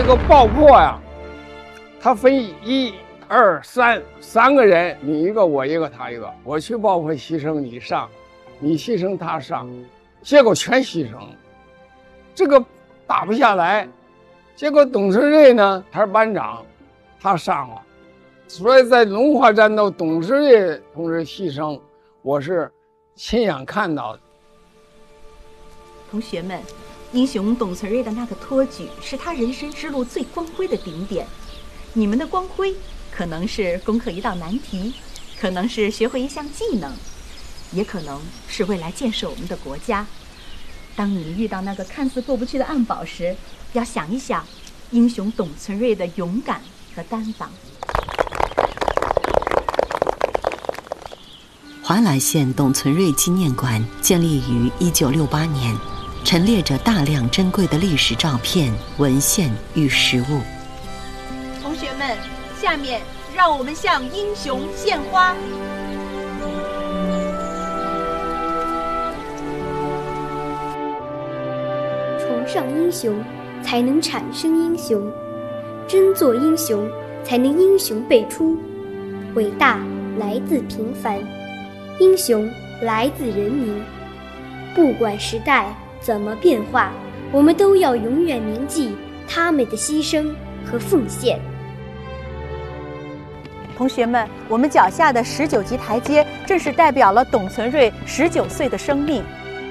个爆破呀，他分1、2、3个人，你一个我一个他一个，我去爆破牺牲你上，你牺牲他上，结果全牺牲，这个打不下来。结果董存瑞呢，他是班长，他上了，所以在龙华战斗，董存瑞同志牺牲，我是亲眼看到的。 同学们，英雄董存瑞的那个托举是他人生之路最光辉的顶点。你们的光辉可能是攻克一道难题，可能是学会一项技能，也可能是未来建设我们的国家。当你们遇到那个看似过不去的暗堡时，要想一想英雄董存瑞的勇敢和担当。 华莱县董存瑞纪念馆建立于1968年，陈列着大量珍贵的历史照片、文献与实物。 同学们，下面让我们向英雄献花。 崇尚英雄，才能产生英雄；真做英雄，才能英雄辈出。伟大来自平凡，英雄来自人民。不管时代怎么变化，我们都要永远铭记他们的牺牲和奉献。 同学们，我们脚下的19级台阶正是代表了董存瑞19岁的生命。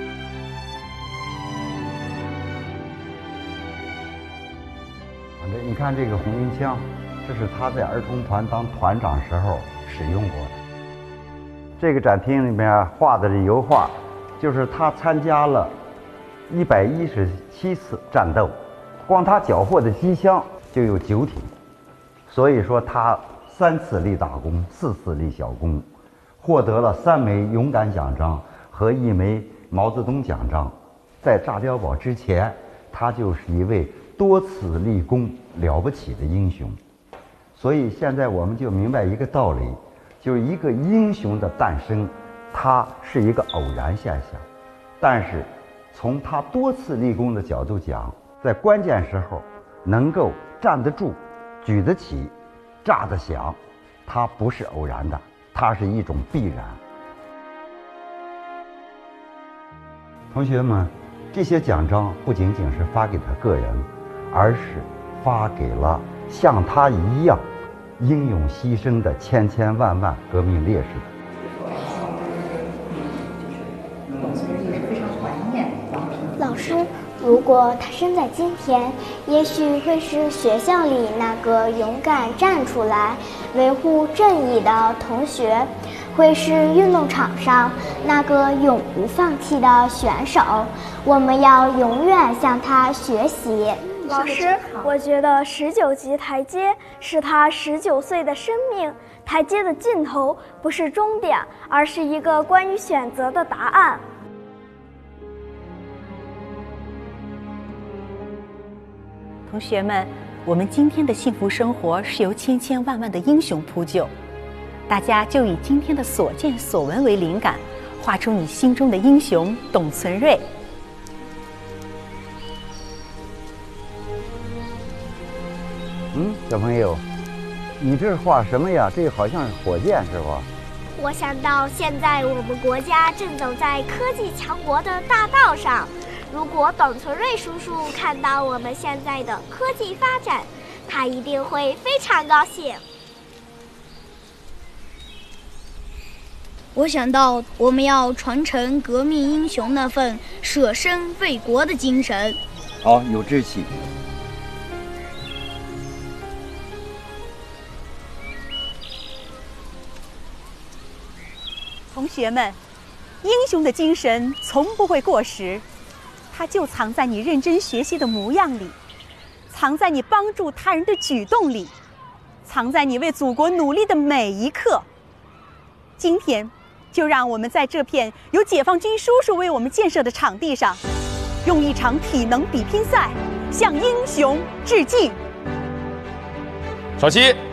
你看这个红缨枪，这是他在儿童团当团长时候使用过的。这个展厅里面画的这油画，就是他参加了117次战斗，光他缴获的机枪就有9挺，所以说他3次立大功，4次立小功，获得了3枚勇敢奖章和1枚毛泽东奖章。在炸碉堡之前，他就是一位多次立功了不起的英雄。所以现在我们就明白一个道理，就是一个英雄的诞生，它是一个偶然现象，但是从他多次立功的角度讲，在关键时候能够站得住、举得起、炸得响，它不是偶然的，它是一种必然。同学们，这些奖章不仅仅是发给他个人，而是发给了像他一样英勇牺牲的千千万万革命烈士。 老师，如果他生在今天，也许会是学校里那个勇敢站出来维护正义的同学，会是运动场上那个永不放弃的选手。我们要永远向他学习。 老师，我觉得19级台阶是他19岁的生命，台阶的尽头不是终点，而是一个关于选择的答案。 同学们，我们今天的幸福生活是由千千万万的英雄铺就，大家就以今天的所见所闻为灵感，画出你心中的英雄董存瑞。 小朋友，你这是画什么呀？这好像是火箭是吧？ 我想到现在我们国家正走在科技强国的大道上，如果董存瑞叔叔看到我们现在的科技发展，他一定会非常高兴。 我想到我们要传承革命英雄那份舍身为国的精神。 好，有志气。 同学们，英雄的精神从不会过时，它就藏在你认真学习的模样里，藏在你帮助他人的举动里，藏在你为祖国努力的每一刻。今天，就让我们在这片由解放军叔叔为我们建设的场地上，用一场体能比拼赛向英雄致敬。 小七。